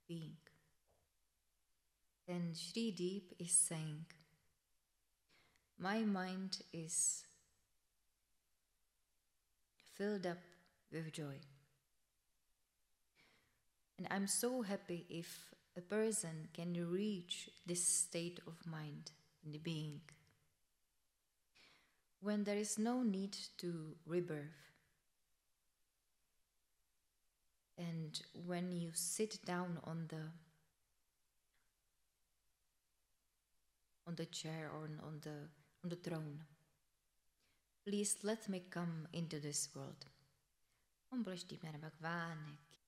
being. Then Shri Deep is saying, my mind is filled up with joy. And I'm so happy if a person can reach this state of mind in the being when there is no need to rebirth. And when you sit down on the chair or on the throne, please let me come into this world. Om Prashti Bhagwan